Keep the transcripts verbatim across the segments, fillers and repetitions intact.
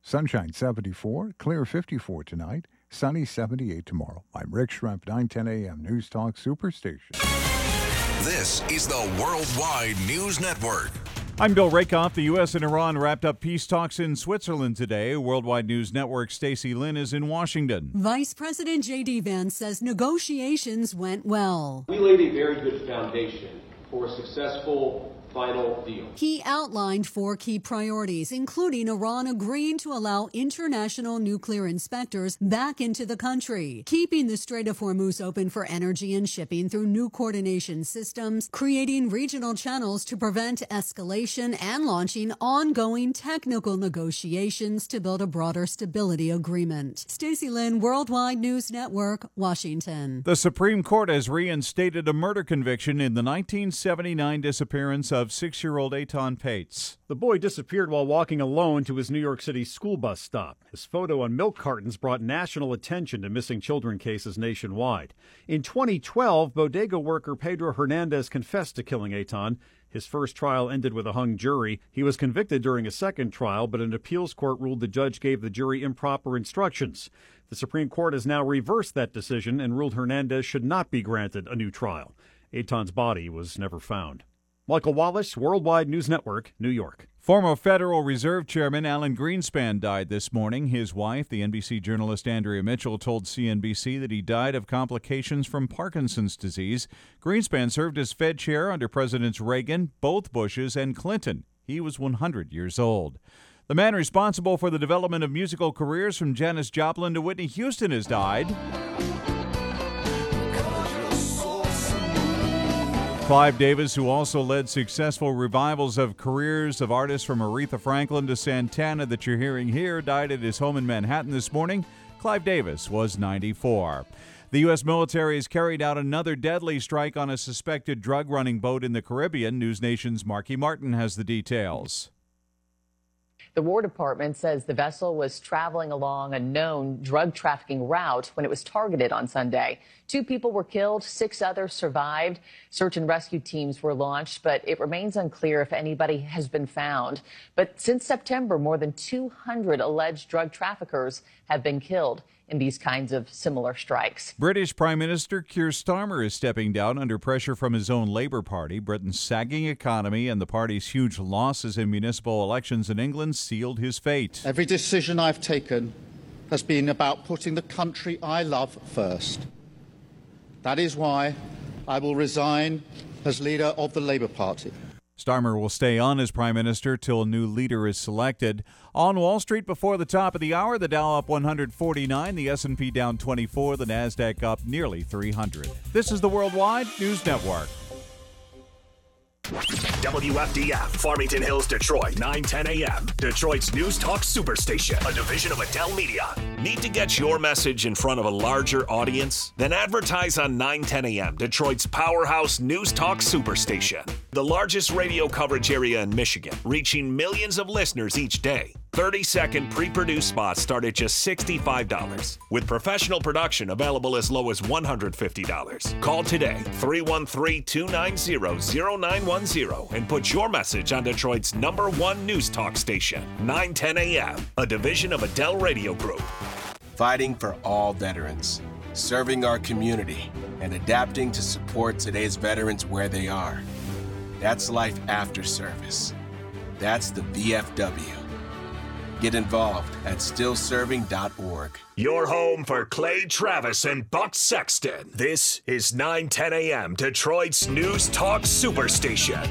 Sunshine seventy-four, clear fifty-four tonight, sunny seventy-eight tomorrow. I'm Rick Schrempf, nine ten a.m. News Talk Superstation. This is the Worldwide News Network. I'm Bill Rakoff. The U S and Iran wrapped up peace talks in Switzerland today. Worldwide News Network Stacey Lynn is in Washington. Vice President J D. Vance says negotiations went well. We laid a very good foundation for a successful final deal. He outlined four key priorities, including Iran agreeing to allow international nuclear inspectors back into the country, keeping the Strait of Hormuz open for energy and shipping through new coordination systems, creating regional channels to prevent escalation, and launching ongoing technical negotiations to build a broader stability agreement. Stacey Lynn, Worldwide News Network, Washington. The Supreme Court has reinstated a murder conviction in the nineteen seventy-nine disappearance of six-year-old Eitan Pates. The boy disappeared while walking alone to his New York City school bus stop. His photo on milk cartons brought national attention to missing children cases nationwide. In twenty twelve, bodega worker Pedro Hernandez confessed to killing Eitan. His first trial ended with a hung jury. He was convicted during a second trial, but an appeals court ruled the judge gave the jury improper instructions. The Supreme Court has now reversed that decision and ruled Hernandez should not be granted a new trial. Eitan's body was never found. Michael Wallace, Worldwide News Network, New York. Former Federal Reserve Chairman Alan Greenspan died this morning. His wife, the N B C journalist Andrea Mitchell, told C N B C that he died of complications from Parkinson's disease. Greenspan served as Fed chair under Presidents Reagan, both Bushes, and Clinton. He was one hundred years old. The man responsible for the development of musical careers from Janis Joplin to Whitney Houston has died. Clive Davis, who also led successful revivals of careers of artists from Aretha Franklin to Santana that you're hearing here, died at his home in Manhattan this morning. Clive Davis was ninety-four. The U S military has carried out another deadly strike on a suspected drug-running boat in the Caribbean. News Nation's Marky Martin has the details. The War Department says the vessel was traveling along a known drug trafficking route when it was targeted on Sunday. Two people were killed, six others survived. Search and rescue teams were launched, but it remains unclear if anybody has been found. But since September, more than two hundred alleged drug traffickers have been killed in these kinds of similar strikes. British Prime Minister Keir Starmer is stepping down under pressure from his own Labour Party. Britain's sagging economy and the party's huge losses in municipal elections in England sealed his fate. Every decision I've taken has been about putting the country I love first. That is why I will resign as leader of the Labour Party. Starmer will stay on as prime minister till a new leader is selected. On Wall Street before the top of the hour, the Dow up one hundred forty-nine, the S and P down twenty-four, the Nasdaq up nearly three hundred. This is the Worldwide News Network. W F D F, Farmington Hills, Detroit, nine ten a.m. Detroit's News Talk Superstation, a division of Adele Media. Need to get your message in front of a larger audience? Then advertise on nine ten a.m., Detroit's powerhouse News Talk Superstation. The largest radio coverage area in Michigan, reaching millions of listeners each day. thirty-second pre-produced spots start at just sixty-five dollars, with professional production available as low as one hundred fifty dollars. Call today, three one three, two nine zero, zero nine one zero, and put your message on Detroit's number one news talk station, nine ten a.m., a division of Adele Radio Group. Fighting for all veterans, serving our community, and adapting to support today's veterans where they are. That's life after service. That's the V F W. Get involved at still serving dot org. Your home for Clay Travis and Buck Sexton. This is nine ten a.m. Detroit's News Talk Superstation.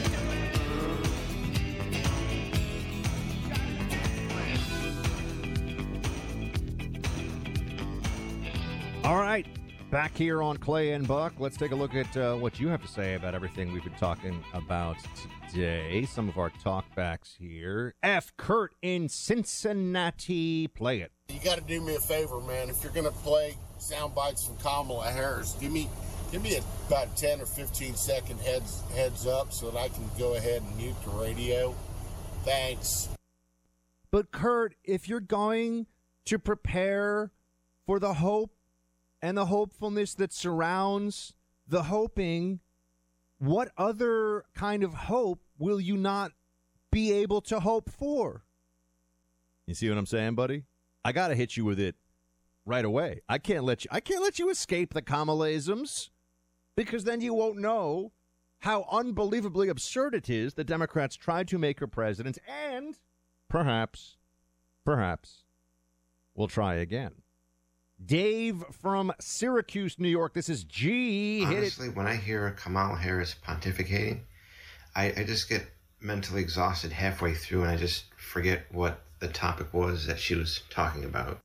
All right, back here on Clay and Buck. Let's take a look at uh, what you have to say about everything we've been talking about today. Some of our talkbacks here. F. Kurt in Cincinnati. Play it. You got to do me a favor, man. If you're going to play sound bites from Kamala Harris, give me give me a, about a ten or fifteen second heads heads up so that I can go ahead and mute the radio. Thanks. But Kurt, if you're going to prepare for the hope and the hopefulness that surrounds the hoping, what other kind of hope will you not be able to hope for? You see what I'm saying, buddy? I got to hit you with it right away. I can't let you I can't let you escape the Kamalaisms, because then you won't know how unbelievably absurd it is the Democrats tried to make her president, and perhaps, perhaps, we'll try again. Dave from Syracuse, New York. This is G. Honestly, when I hear Kamala Harris pontificating, I, I just get mentally exhausted halfway through, and I just forget what the topic was that she was talking about.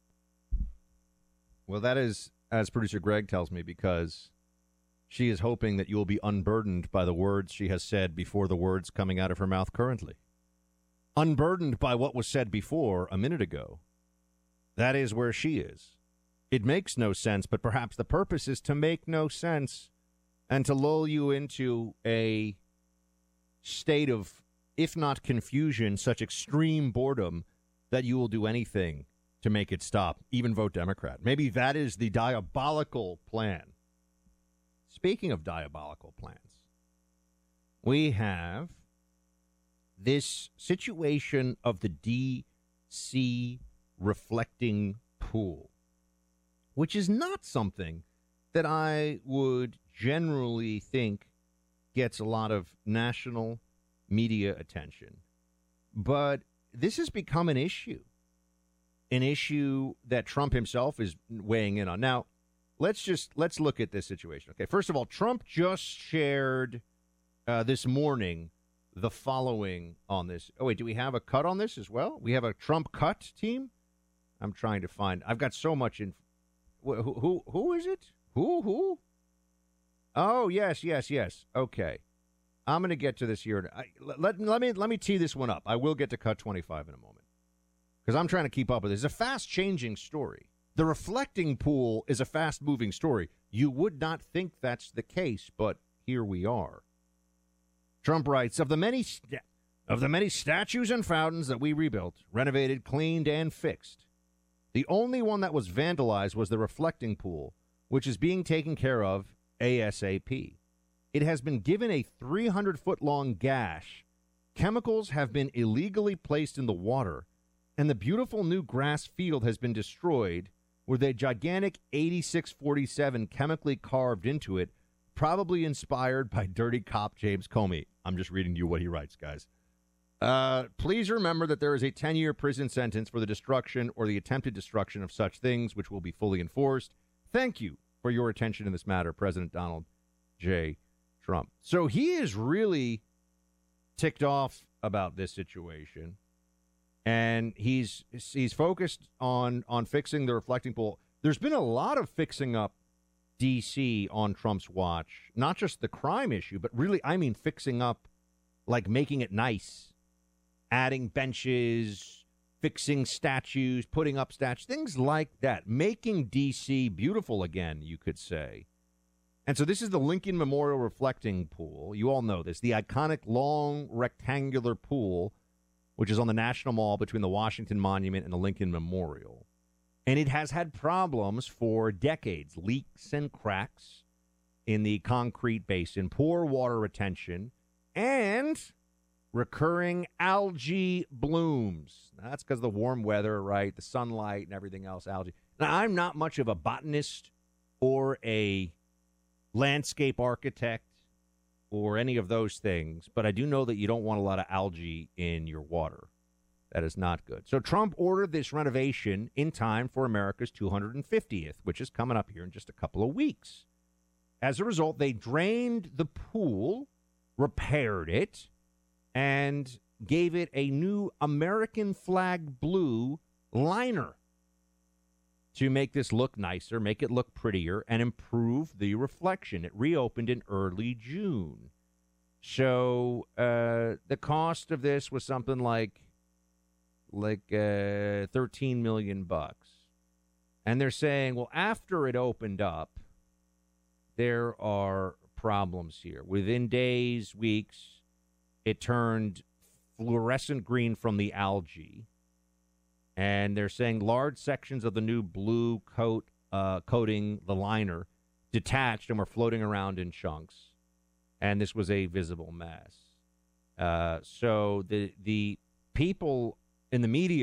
Well, that is, as producer Greg tells me, because she is hoping that you will be unburdened by the words she has said before the words coming out of her mouth currently. Unburdened by what was said before a minute ago. That is where she is. It makes no sense, but perhaps the purpose is to make no sense and to lull you into a state of, if not confusion, such extreme boredom that you will do anything to make it stop, even vote Democrat. Maybe that is the diabolical plan. Speaking of diabolical plans, we have this situation of the D C reflecting pool, which is not something that I would generally think gets a lot of national media attention. But this has become an issue, an issue that Trump himself is weighing in on. Now, let's just let's look at this situation. Okay, first of all, Trump just shared uh, this morning the following on this. Oh, wait, do we have a cut on this as well? We have a Trump cut team? I'm trying to find. I've got so much in. Who, who, who is it? Who, who? Oh, yes, yes, yes. Okay. I'm going to get to this here. I, let, let, me, let me tee this one up. I will get to cut twenty-five in a moment, because I'm trying to keep up with this. It's a fast-changing story. The reflecting pool is a fast-moving story. You would not think that's the case, but here we are. Trump writes, of the many st- of the many statues and fountains that we rebuilt, renovated, cleaned, and fixed, the only one that was vandalized was the reflecting pool, which is being taken care of ASAP. It has been given a three hundred foot long gash. Chemicals have been illegally placed in the water, and the beautiful new grass field has been destroyed with a gigantic eighty-six forty-seven chemically carved into it, probably inspired by dirty cop James Comey. I'm just reading you what he writes, guys. Uh, please remember that there is a ten-year prison sentence for the destruction or the attempted destruction of such things, which will be fully enforced. Thank you for your attention in this matter, President Donald J. Trump. So he is really ticked off about this situation, and he's he's focused on on fixing the reflecting pool. There's been a lot of fixing up D C on Trump's watch, not just the crime issue, but really, I mean, fixing up, like making it nice, adding benches, fixing statues, putting up statues, things like that, making D C beautiful again, you could say. And so this is the Lincoln Memorial Reflecting Pool. You all know this, the iconic long rectangular pool, which is on the National Mall between the Washington Monument and the Lincoln Memorial. And it has had problems for decades, leaks and cracks in the concrete basin, poor water retention, and recurring algae blooms. Now, that's because of the warm weather, right? The sunlight and everything else, algae. Now, I'm not much of a botanist or a landscape architect or any of those things, but I do know that you don't want a lot of algae in your water. That is not good. So Trump ordered this renovation in time for America's two hundred fiftieth, which is coming up here in just a couple of weeks. As a result, they drained the pool, repaired it, and gave it a new American flag blue liner to make this look nicer, make it look prettier, and improve the reflection. It reopened in early June. So uh, the cost of this was something like like uh, thirteen million bucks. And they're saying, well, after it opened up, there are problems here. Within days, weeks, it turned fluorescent green from the algae. And they're saying large sections of the new blue coat uh, coating, the liner, detached and were floating around in chunks. And this was a visible mess. Uh, so the the people in the media